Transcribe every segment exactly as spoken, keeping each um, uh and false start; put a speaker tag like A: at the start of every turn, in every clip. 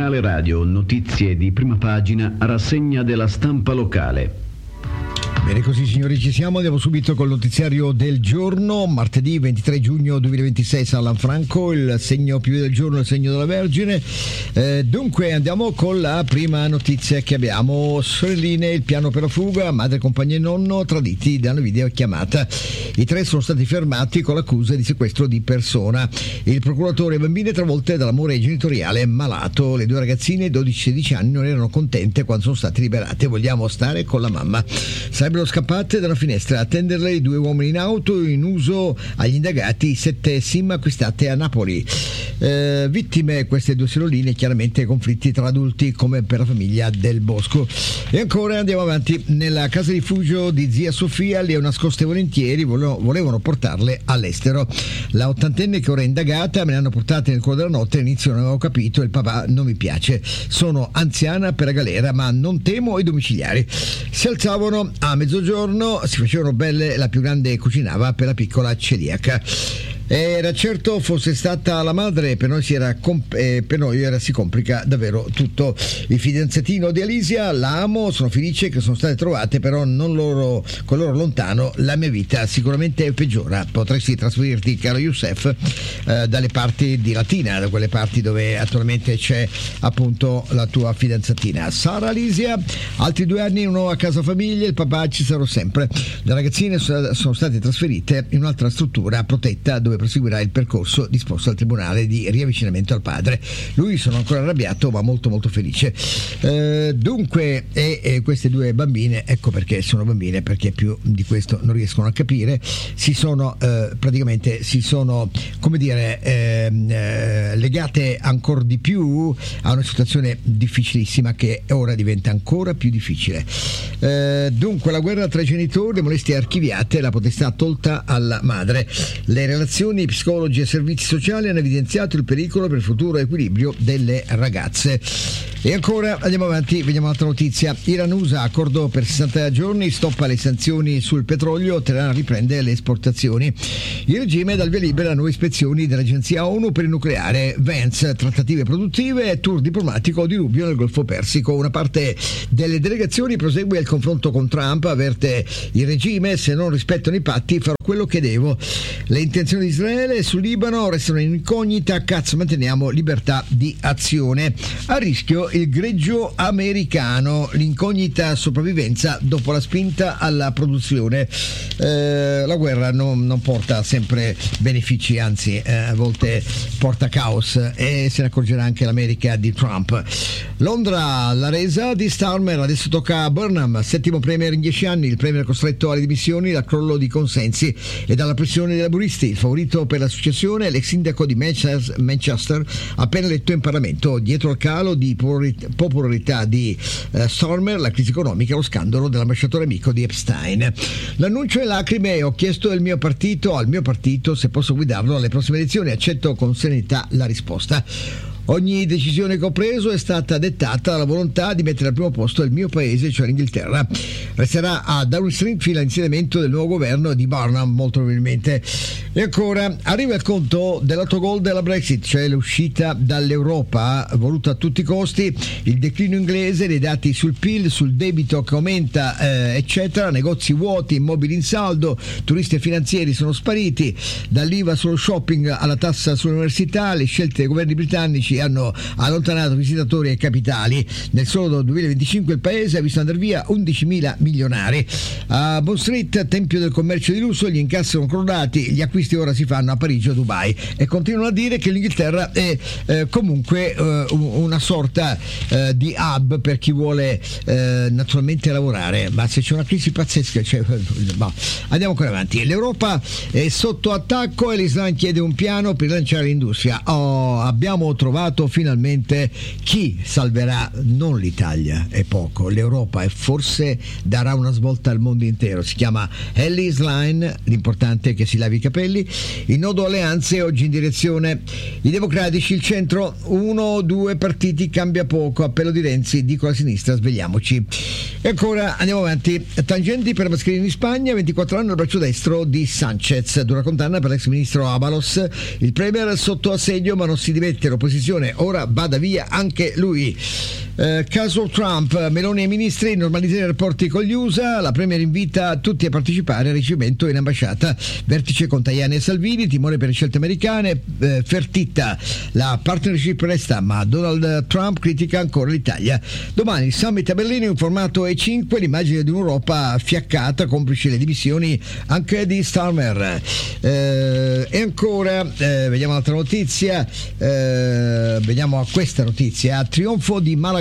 A: Giornale radio, notizie di prima pagina, rassegna della stampa locale.
B: Bene, così signori ci siamo, andiamo subito col notiziario del giorno. Martedì ventitré giugno duemilaventisei, San Lanfranco, il segno più del giorno, il segno della Vergine. Eh, dunque andiamo con la prima notizia che abbiamo. Sorelline, il piano per la fuga, madre, compagna e nonno traditi da una videochiamata. I tre sono stati fermati con l'accusa di sequestro di persona. Il procuratore e bambine travolte dall'amore genitoriale malato. Le due ragazzine, dodici e sedici anni, non erano contente quando sono state liberate. Vogliamo stare con la mamma. Sarebbero scappate da una finestra a attenderle i due uomini in auto, in uso agli indagati sette SIM acquistate a Napoli. Eh, vittime queste due sorelline, chiaramente conflitti tra adulti come per la famiglia Del Bosco. E ancora andiamo avanti. Nella casa rifugio di zia Sofia le ho nascoste volentieri, volevano, volevano portarle all'estero. La ottantenne, che ora è indagata, me le hanno portate nel cuore della notte. All'inizio non avevo capito, il papà non mi piace, sono anziana per la galera ma non temo i domiciliari. Si alzavano a mezzogiorno, si facevano belle, la più grande cucinava per la piccola celiaca. Era certo fosse stata la madre, per noi si era comp- eh, per noi era, si complica davvero tutto. Il fidanzatino di Alisia, la amo, sono felice che sono state trovate, però non loro, con loro lontano la mia vita sicuramente peggiora. Potresti trasferirti, caro Youssef, eh, dalle parti di Latina, da quelle parti dove attualmente c'è appunto la tua fidanzatina. Sara Alisia, altri due anni, uno a casa famiglia, il papà ci sarò sempre. Le ragazzine sono state trasferite in un'altra struttura protetta dove proseguirà il percorso disposto al tribunale di riavvicinamento al padre. Lui sono ancora arrabbiato ma molto molto felice. Eh, dunque e, e queste due bambine, ecco perché sono bambine, perché più di questo non riescono a capire, si sono eh, praticamente si sono come dire eh, eh, legate ancora di più a una situazione difficilissima che ora diventa ancora più difficile. Eh, dunque la guerra tra i genitori, le molestie archiviate, la potestà tolta alla madre. Le relazioni, psicologi e servizi sociali hanno evidenziato il pericolo per il futuro equilibrio delle ragazze. E ancora andiamo avanti, vediamo un'altra notizia. Iran-U S A, accordo per sessanta giorni, stoppa le sanzioni sul petrolio, Teheran riprende le esportazioni. Il regime dà il via libera a nuove ispezioni dell'agenzia ONU per il nucleare. Vance, trattative produttive, tour diplomatico di Rubio nel Golfo Persico. Una parte delle delegazioni prosegue il confronto con Trump, avverte il regime: se non rispettano i patti farò quello che devo. Le intenzioni di Israele sul Libano restano in incognita, cazzo manteniamo libertà di azione. A rischio il greggio americano, l'incognita sopravvivenza dopo la spinta alla produzione. Eh, la guerra non, non porta sempre benefici, anzi eh, a volte porta caos, e se ne accorgerà anche l'America di Trump. Londra, la resa di Starmer, adesso tocca a Burnham, settimo premier in dieci anni, il premier costretto alle dimissioni dal crollo di consensi e dalla pressione dei laburisti. Il favorito per la successione, l'ex sindaco di Manchester, appena eletto in Parlamento. Dietro al calo di popolarità di eh, Starmer, la crisi economica e lo scandalo dell'ambasciatore amico di Epstein. L'annuncio e lacrime: ho chiesto il mio partito, al mio partito se posso guidarlo alle prossime elezioni, accetto con serenità la risposta. Ogni decisione che ho preso è stata dettata dalla volontà di mettere al primo posto il mio paese, cioè l'Inghilterra. Resterà a Downing Street fino all'insediamento del nuovo governo di Burnham, molto probabilmente. E ancora, arriva il conto dell'autogol della Brexit, cioè l'uscita dall'Europa voluta a tutti i costi, il declino inglese, dei dati sul P I L, sul debito che aumenta, eh, eccetera, negozi vuoti, immobili in saldo, turisti e finanzieri sono spariti, dall'I V A sullo shopping alla tassa sull'università, le scelte dei governi britannici hanno allontanato visitatori e capitali. Nel solo duemilaventicinque il paese ha visto andare via undicimila milionari. A Bond Street, tempio del commercio di lusso, gli incassi sono crollati, gli acquisti ora si fanno a Parigi o Dubai, e continuano a dire che l'Inghilterra è eh, comunque eh, una sorta eh, di hub per chi vuole eh, naturalmente lavorare, ma se c'è una crisi pazzesca, cioè, boh. Andiamo ancora avanti. L'Europa è sotto attacco e l'Islam chiede un piano per lanciare l'industria. Oh, abbiamo trovato finalmente chi salverà non l'Italia e poco, l'Europa, e forse darà una svolta al mondo intero. Si chiama Ellie's Line, l'importante è che si lavi i capelli. Il nodo alleanze oggi in direzione i democratici, il centro, uno o due partiti, cambia poco, appello di Renzi, dico alla sinistra svegliamoci. E ancora andiamo avanti. Tangenti per Mascherini in Spagna, ventiquattro anni al braccio destro di Sanchez. Dura condanna per l'ex ministro Avalos. Il premier sotto assedio ma non si dimette, l'opposizione ora vada via anche lui. Eh, caso Trump, Meloni e i ministri normalizzare i rapporti con gli U S A. La premier invita tutti a partecipare al ricevimento in ambasciata. Vertice con Tajani e Salvini, timore per le scelte americane. Eh, Fertitta, la partnership resta ma Donald Trump critica ancora l'Italia. Domani il summit a Berlino in formato E cinque, l'immagine di un'Europa fiaccata, complici le dimissioni anche di Starmer. Eh, e ancora eh, vediamo un'altra notizia, eh, vediamo a questa notizia: trionfo di Malagò,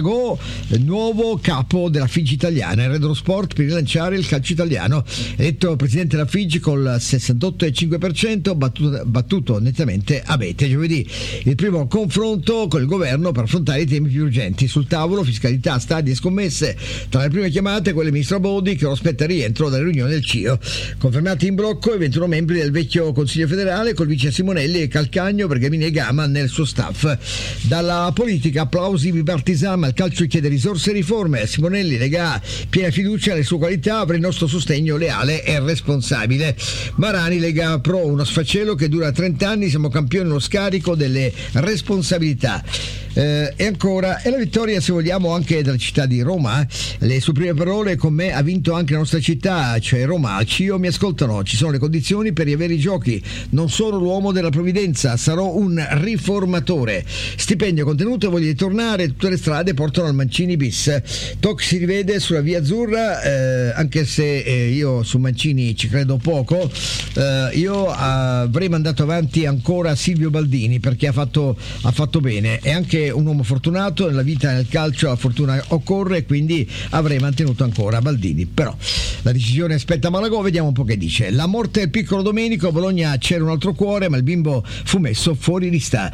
B: nuovo capo della F I G italiana. Il Re dello Sport per rilanciare il calcio italiano, eletto presidente della F I G col sessantotto virgola cinque per cento, battuto, battuto nettamente Abete. Giovedì il primo confronto con il governo per affrontare i temi più urgenti. Sul tavolo fiscalità, stadi e scommesse. Tra le prime chiamate quelle del ministro Bodi, che lo aspetta il rientro dalle riunioni del C I O. Confermati in blocco i ventuno membri del vecchio Consiglio federale, col vice Simonelli e Calcagno, Bergamini e Gama nel suo staff. Dalla politica applausi bipartisan, al calcio chiede risorse e riforme. Simonelli, Lega, piena fiducia nelle sue qualità, avrà il nostro sostegno leale e responsabile. Marani, Lega Pro, uno sfacelo che dura trenta anni, siamo campioni nello scarico delle responsabilità. Eh, e ancora, è la vittoria, se vogliamo, anche della città di Roma. Le sue prime parole: con me ha vinto anche la nostra città, cioè Roma. Al C I O mi ascoltano, ci sono le condizioni per riavere i giochi. Non sono l'uomo della provvidenza, sarò un riformatore. Stipendio contenuto, voglio ritornare, tutte le strade portano al Mancini bis. Toc si rivede sulla via azzurra, eh, anche se eh, io su Mancini ci credo poco. Eh, io avrei mandato avanti ancora Silvio Baldini, perché ha fatto, ha fatto bene, è anche un uomo fortunato nella vita e nel calcio, la fortuna occorre, quindi avrei mantenuto ancora Baldini. Però la decisione spetta a Malagò, vediamo un po' che dice. La morte del piccolo Domenico, a Bologna c'era un altro cuore ma il bimbo fu messo fuori lista.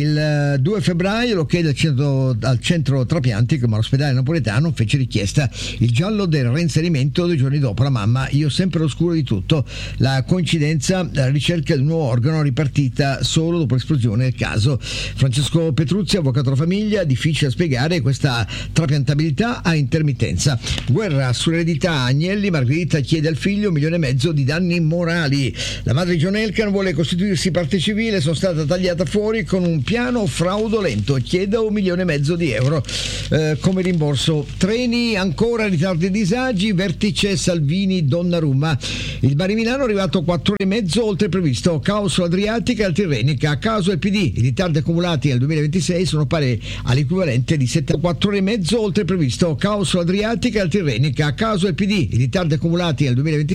B: Il due febbraio lo chiede al centro, al centro trapianti, ma l'ospedale napoletano fece richiesta il giallo del reinserimento due giorni dopo. La mamma: io sempre all'oscuro di tutto, la coincidenza, la ricerca di un nuovo organo ripartita solo dopo l'esplosione del caso. Francesco Petruzzi, avvocato della famiglia, difficile a spiegare questa trapiantabilità a intermittenza. Guerra sull'eredità, Agnelli, Margherita chiede al figlio un milione e mezzo di danni morali. La madre di John Elkann vuole costituirsi parte civile, sono stata tagliata fuori con un piano fraudolento, chiede un milione e mezzo di euro eh, come rimborso. Treni ancora, ritardi e disagi, vertice Salvini Donnarumma. Il Bari Milano è arrivato quattro ore e mezzo oltre previsto, caos sull'Adriatica e al Tirrenica. A caso il P D, i ritardi accumulati nel duemilaventisei sono pari all'equivalente di settantaquattro ore e mezzo oltre previsto, caos sull'Adriatica e al Tirrenica. A caso il P D, i ritardi accumulati nel duemilaventisei